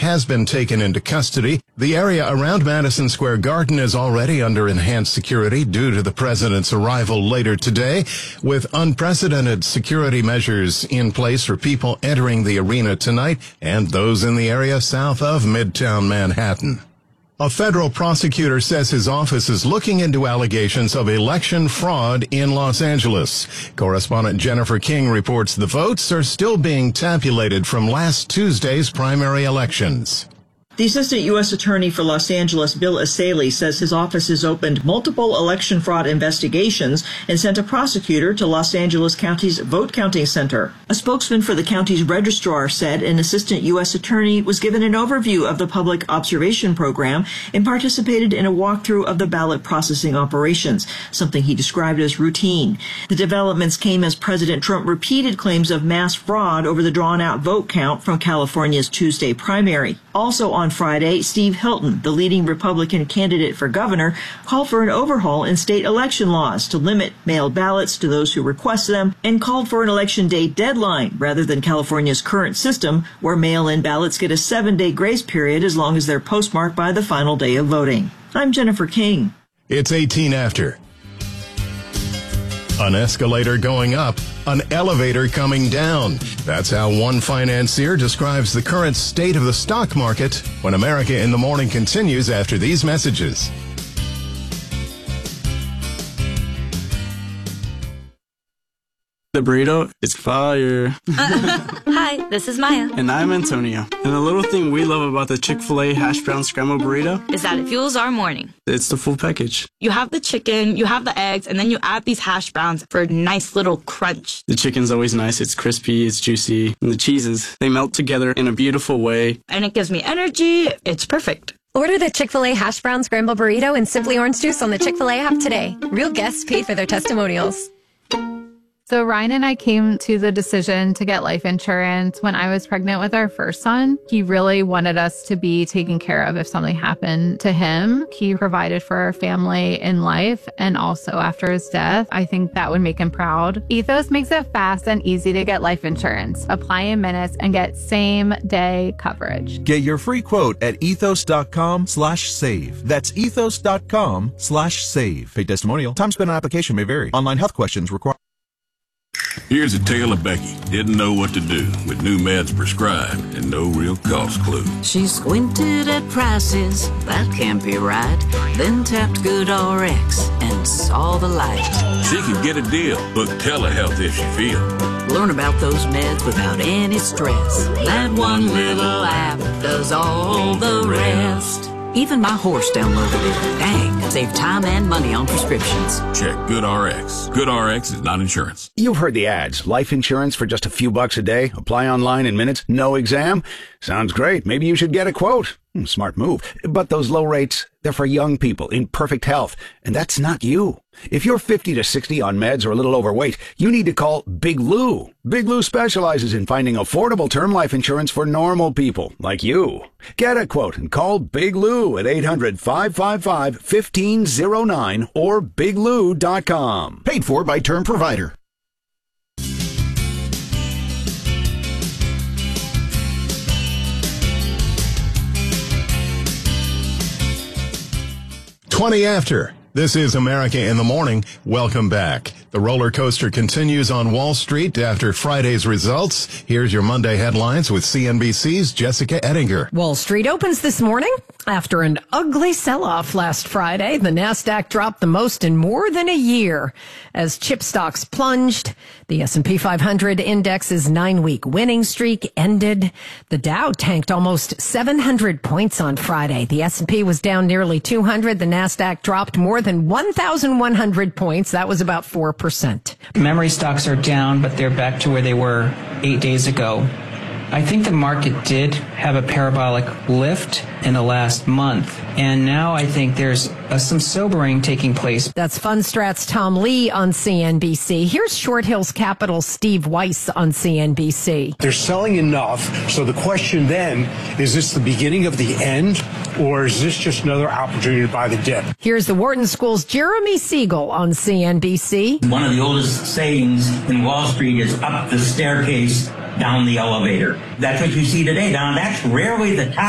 has been taken into custody. The area around Madison Square Garden is already under enhanced security due to the president's arrival later today, with unprecedented security measures in place for people entering the arena tonight and those in the area south of Midtown Manhattan. A federal prosecutor says his office is looking into allegations of election fraud in Los Angeles. Correspondent Jennifer King reports the votes are still being tabulated from last Tuesday's primary elections. The Assistant U.S. Attorney for Los Angeles, Bill Asaley, says his office has opened multiple election fraud investigations and sent a prosecutor to Los Angeles County's vote counting center. A spokesman for the county's registrar said an Assistant U.S. Attorney was given an overview of the public observation program and participated in a walkthrough of the ballot processing operations, something he described as routine. The developments came as President Trump repeated claims of mass fraud over the drawn-out vote count from California's Tuesday primary. Also on Friday, Steve Hilton, the leading Republican candidate for governor, called for an overhaul in state election laws to limit mailed ballots to those who request them and called for an election day deadline rather than California's current system where mail-in ballots get a 7-day grace period as long as they're postmarked by the final day of voting. I'm Jennifer King. It's 18 after. An escalator going up, an elevator coming down. That's how one financier describes the current state of the stock market when America in the Morning continues after these messages. The burrito is fire. Hi, this is Maya. And I'm Antonio. And the little thing we love about the Chick-fil-A hash brown scrambled burrito is that it fuels our morning. It's the full package. You have the chicken, you have the eggs, and then you add these hash browns for a nice little crunch. The chicken's always nice. It's crispy, it's juicy. And the cheeses, they melt together in a beautiful way. And it gives me energy. It's perfect. Order the Chick-fil-A hash brown scrambled burrito and Simply Orange Juice on the Chick-fil-A app today. Real guests paid for their testimonials. So Ryan and I came to the decision to get life insurance when I was pregnant with our first son. He really wanted us to be taken care of if something happened to him. He provided for our family in life and also after his death. I think that would make him proud. Ethos makes it fast and easy to get life insurance. Apply in minutes and get same-day coverage. Get your free quote at ethos.com/save. That's ethos.com/save. Paid testimonial. Time spent on application may vary. Online health questions require. Here's a tale of Becky. Didn't know what to do with new meds prescribed and no real cost clue. She squinted at prices, that can't be right. Then tapped GoodRx and saw the light. She could get a deal. Book telehealth if she feels. Learn about those meds without any stress. That one little app does all the rest. Even my horse downloaded it. Dang, save time and money on prescriptions. Check GoodRx. GoodRx is not insurance. You've heard the ads. Life insurance for just a few bucks a day. Apply online in minutes. No exam. Sounds great. Maybe you should get a quote. Smart move. But those low rates, they're for young people in perfect health. And that's not you. If you're 50 to 60 on meds or a little overweight, you need to call Big Lou. Big Lou specializes in finding affordable term life insurance for normal people like you. Get a quote and call Big Lou at 800-555-1509 or biglou.com. Paid for by Term Provider. "20 after. This is America in the Morning. Welcome back. The roller coaster continues on Wall Street after Friday's results. Here's your Monday headlines with CNBC's Jessica Ettinger. Wall Street opens this morning after an ugly sell-off last Friday. The Nasdaq dropped the most in more than a year as chip stocks plunged. The S&P 500 index's 9-week winning streak ended. The Dow tanked almost 700 points on Friday. The S&P was down nearly 200. The Nasdaq dropped more than 1,100 points. That was about 4%. Memory stocks are down, but they're back to where they were 8 days ago. I think the market did have a parabolic lift in the last month, and now I think there's some sobering taking place. That's Fundstrat's Tom Lee on CNBC. Here's Short Hills Capital's Steve Weiss on CNBC. They're selling enough, so the question then, is this the beginning of the end, or is this just another opportunity to buy the dip? Here's the Wharton School's Jeremy Siegel on CNBC. One of the oldest sayings in Wall Street is up the staircase, down the elevator. That's what you see today. Now, that's rarely the top.